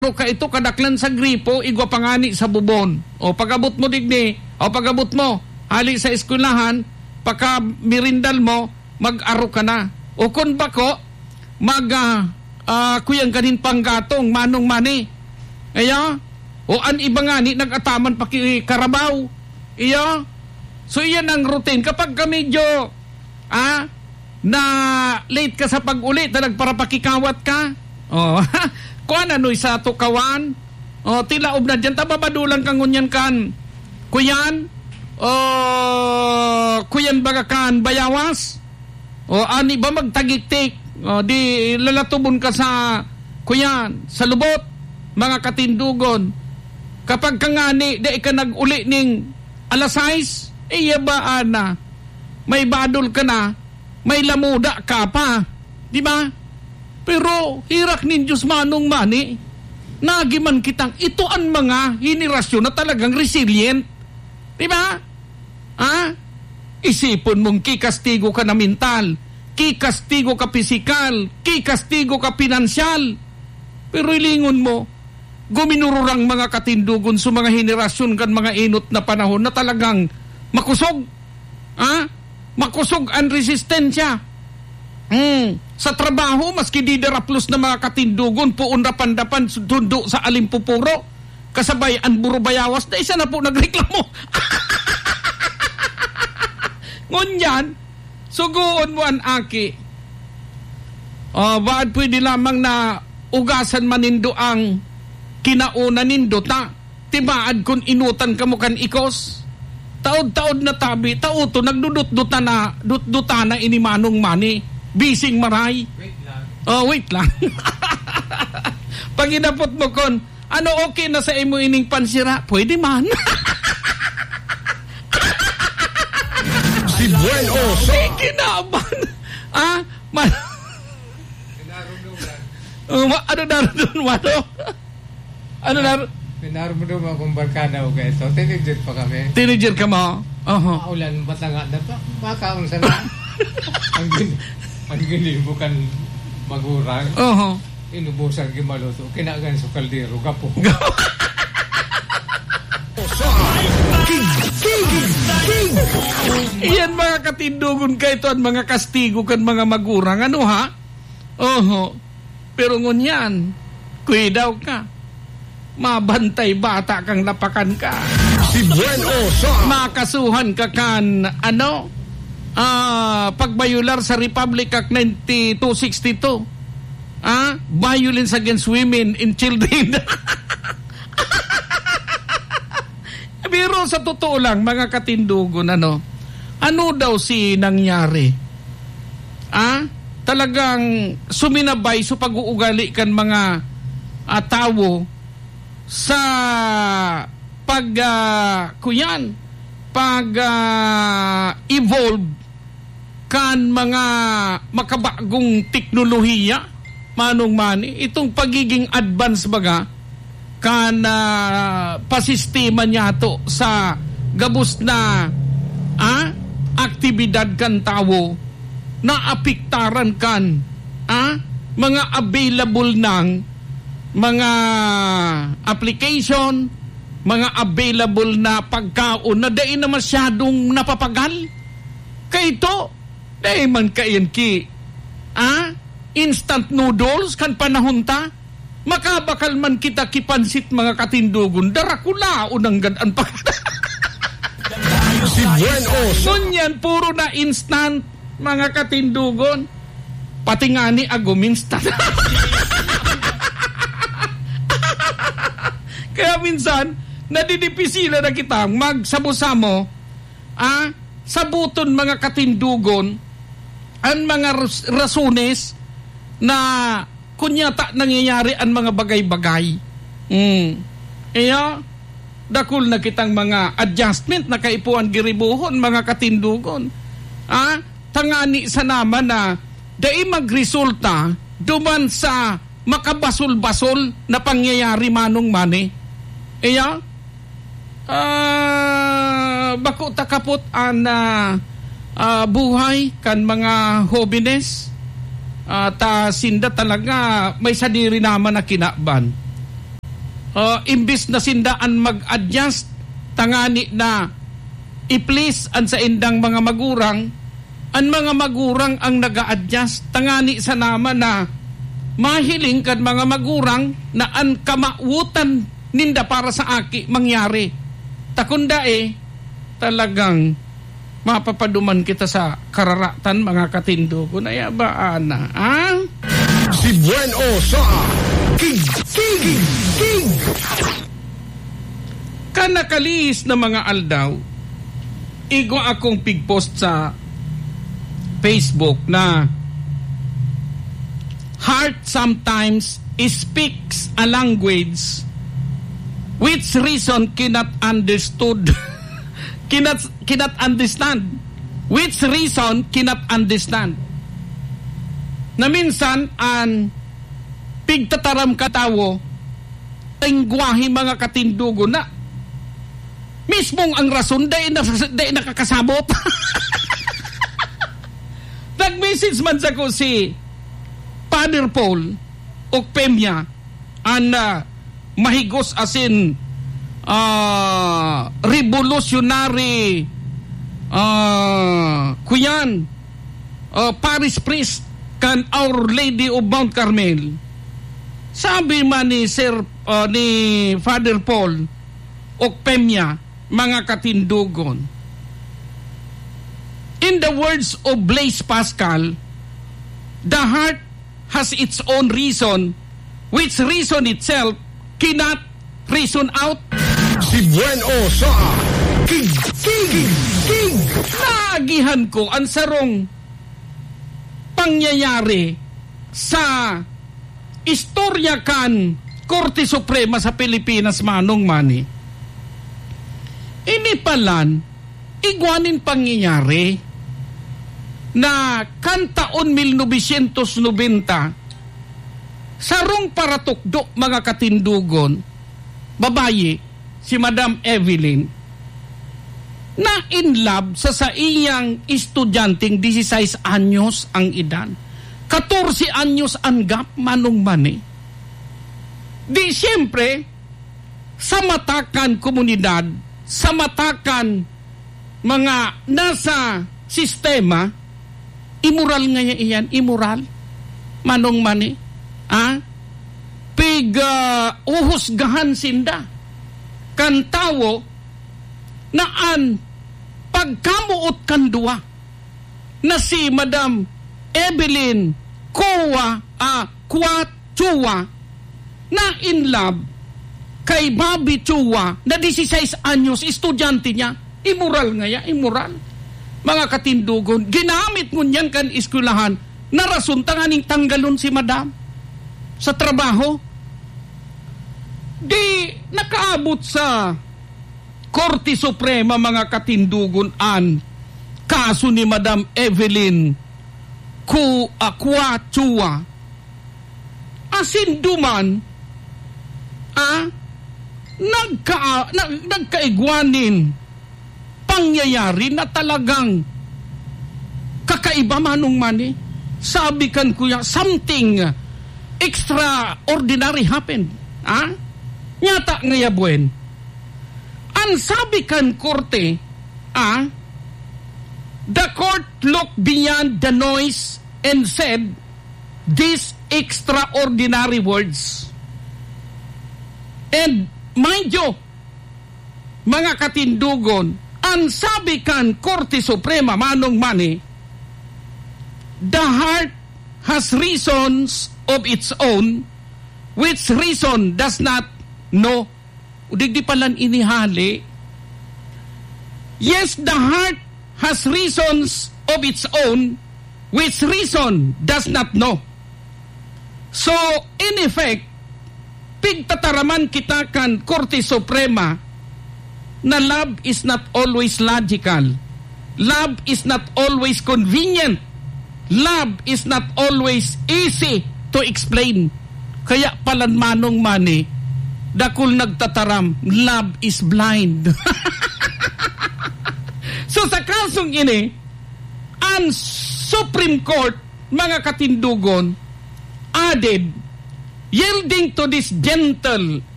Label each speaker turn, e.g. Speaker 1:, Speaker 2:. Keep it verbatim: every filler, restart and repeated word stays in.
Speaker 1: ka ito kadaklan sa gripo, igwa pangani sa bubon. O pagabot mo digni, o pagabot mo, hali sa eskwelahan, pagka mirindal mo, mag-aro ka na. O kung bako, mag, uh, uh, kuyang kanin panggatong, manong mani. Iya? O an iba nga ni, nag-ataman pa karabaw. Iya? So iyan ang routine. Kapag ka medyo, ah, na late ka sa pag-uli, talag para pakikawat ka, o, kuan ano'y sa tukawan, o, tilaob na dyan, tababadulang kang ngunyan kan, kuyan, o, kuyan baga kan, bayawas, o, ani ba magtagiktik, o, di lalatubon ka sa, kuyan, sa lubot, mga katindugon, kapag kangani, di ka nag-uli ning alas sais, iya ba, ana, may badol ka na, may lamuda ka pa, di ba? Pero hirak nin Diyos manong mani, nagiman kitang ito ang mga henerasyon na talagang resilient. Di ba? Ha? Isipon mong kikastigo ka na mental, kikastigo ka pisikal, kikastigo ka pinansyal. Pero ilingon mo, guminururang mga katindugon sa mga henerasyon kan mga inot na panahon na talagang makusog. Ha? Makusog ang resistensya. Hmm. Sa trabaho, maski di daraplos na mga katindugon, puon rapan-dapan, tundo sa alimpupuro, kasabay ang burubayawas, na isa na po nagreklamo. Ngunyan, suguon mo ang aki. Uh, baad pwede lamang na ugasan manindo ang kinauna nindo, ta? Tibaad kung inutan ka mo kan ikos. Taod-taod na tabi, taoto, nagdudut-duta na, dut-duta na inimanong mani. Bising maray.
Speaker 2: Wait lang.
Speaker 1: Oh, wait lang. Pag inapot mo kon, ano okay na sa imo ining pansira? Pwede man.
Speaker 3: Si Buen Oso.
Speaker 1: Sige naman. Ah, man. Oh, ma- ano naroon mo? Ano? Ano naroon?
Speaker 2: Pinarumdum akong barkada o kayo. So, teenager pa kami.
Speaker 1: Teenager ka mo? Oho.
Speaker 2: Maulan, matanga na pa. Makaon sa na. Ang gini. Ang gini, bukan magurang.
Speaker 1: Oho.
Speaker 2: Inubusan gimaluto. Kinagan sa kaldero. Gapo.
Speaker 1: Iyan mga katindugon ka ito at mga kastigo kan mga magurang. Ano ha? Oho. Pero ngunyan, kuidaw ka. Mabantay bata kang lapakan ka.
Speaker 3: Si Buen Oso.
Speaker 1: Makasuhan ka kan, ano? Ah, pagbayular sa Republic Act ninety-two sixty-two. Ah, violence against women and children. Pero sa totoo lang, mga katindugon, ano? Ano daw si nangyari? Ah, talagang suminabay sa pag-uugali kan mga uh, tao sa pag uh, kuyan, pag uh, evolve kan mga makabagong teknolohiya, manong mani, itong pagiging advance baga, kan uh, pasistema niya to sa gabos na ah, aktibidad kan tao, na apiktaran kan ah, mga available ng mga application, mga available na pagkaon na dahil na masyadong napapagal. Kaya ito, dahil man kayan ki, ah, instant noodles kan panahon ta, makabakal man kita kipansit mga katindugon, darakula unang gadaan pa.
Speaker 3: Si Buen Oso.
Speaker 1: Ngunyan, puro na instant mga katindugon. Pati nga ni agum instant. Kaya minsan, nadidipisila na kita magsabo-samo, ah, sabuton mga katindugon, ang mga ras- rasunes na kunyata nangyayari ang mga bagay-bagay. Mm. Kaya, dakul na kitang mga adjustment na kaipuan giribuhon, mga katindugon. Ah, tangani sa naman na dai magresulta duman sa makabasol-basol na pangyayari manong mani. Iya, ah, bako takapot ang uh, uh, buhay kan mga hobines, uh, ta sinda talaga may sadiri naman na kinaban. uh, imbis na sindaan mag-adjust, tangani na i-please an sa indang mga magurang, ang mga magurang ang nag-a-adjust, tangani sa naman na mahiling kan mga magurang na ang kamautan ninda para sa aki mangyari. Takunda eh, talagang mapapaduman kita sa kararatan mga katindugo na yabaan na. Ah?
Speaker 3: Si Bueno sa King, King, King.
Speaker 1: Kanakalis na mga aldaw, igo akong pigpost sa Facebook na heart sometimes speaks a language which reason cannot understood cannot cannot understand which reason cannot understand na minsan an pigtataram katawo lengguwahe mga katindugo na mismong ang rason day na day nakakasabot. Nag-message man sa ko si Father Paul o Pemya an uh, mahigos asin uh, revolutionary uh, kuyan uh, parish priest kan Our Lady of Mount Carmel. Sabi man ni Sir uh, ni Father Paul o Pemya, mga katindugon, in the words of Blaise Pascal, the heart has its own reason, which reason itself cannot reason out.
Speaker 3: Si Bueno sa King, King, King.
Speaker 1: Naagihan ko ang sarong pangyayari sa istorya kan Korte Suprema sa Pilipinas manong mani. Inipalan, igwanin pangyayari na kantaon nineteen ninety sarong paratukdo mga katindugon, babayi, si Madam Evelyn, na in love sa sa iyang estudyanteng sixteen anyos ang edad. fourteen anyos ang gap manong mani. Di siyempre, sa matakan komunidad, sa matakan mga nasa sistema, immoral nga iyan, immoral. Manong mani. Ah? Pig uh, uhusgahan sinda. Kantawo naan pagkamuot kandua na si Madam Evelyn Kowa ah, Kwa Chua na in love kay Bobby Chua na sixteen anyos, estudyante niya. Immoral nga ya, immoral. Mga katindugon, ginamit mo niyan kan eskwelahan na rason tanganing tanggalon si Madam sa trabaho. Di nakaabot sa Korte Suprema mga katindugon an kaso ni Madam Evelyn Ku Akwa Chua. Asin duman ah nagka nag, nagkaigwanin pangyayari na talagang kakaiba manong mani. Sabi kan kuya, something extraordinary happened. Ah? Nyata ngaya buen. Ang sabi kan korte, ah, the court looked beyond the noise and said these extraordinary words. And mind you, mga katindugon, ang sabi kan Korte Suprema manong mani, the heart has reasons of its own which reason does not know. Udigdi palan inihali. Yes, the heart has reasons of its own which reason does not know. So, in effect, pigtataraman kita kan Korte Suprema na love is not always logical. Love is not always convenient. Love is not always easy to explain. Kaya palan manong mani, dakul nagtataram, love is blind. So sa kasong ini, ang Supreme Court, mga katindugon, added, yielding to this gentle